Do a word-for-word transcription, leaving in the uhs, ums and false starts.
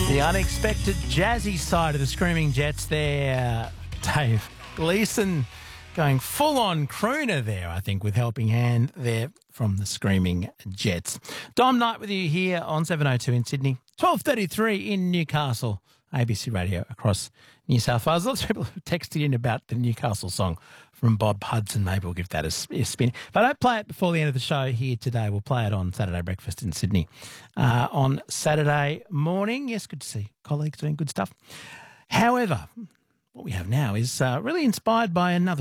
The unexpected jazzy side of the Screaming Jets there, Dave Gleeson going full-on crooner there, I think, with Helping Hand there from the Screaming Jets. Dom Knight with you here on seven oh two in Sydney, twelve thirty-three in Newcastle, A B C Radio across New South Wales. Lots of people have texted in about the Newcastle song from Bob Hudson. Maybe we'll give that a, a spin. If I don't play it before the end of the show here today, we'll play it on Saturday Breakfast in Sydney uh, on Saturday morning. Yes, good to see colleagues doing good stuff. However, what we have now is uh, really inspired by another